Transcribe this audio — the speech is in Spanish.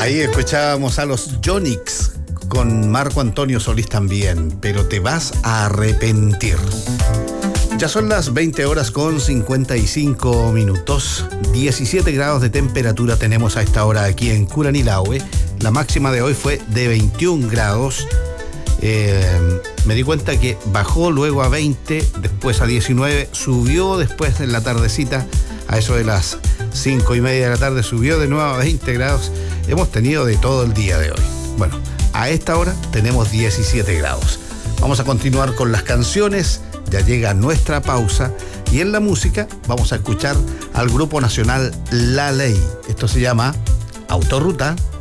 Ahí escuchábamos a los Yonix con Marco Antonio Solís también, pero te vas a arrepentir. Ya son las 20 horas con 55 minutos, 17 grados de temperatura tenemos a esta hora aquí en Curanilahue. La máxima de hoy fue de 21 grados. Me di cuenta que bajó luego a 20, después a 19, subió después en la tardecita, a eso de las 5:30 de la tarde, subió de nuevo a 20 grados. Hemos tenido de todo el día de hoy. Bueno, a esta hora tenemos 17 grados. Vamos a continuar con las canciones, ya llega nuestra pausa y en la música vamos a escuchar al grupo nacional La Ley. Esto se llama Autorruta.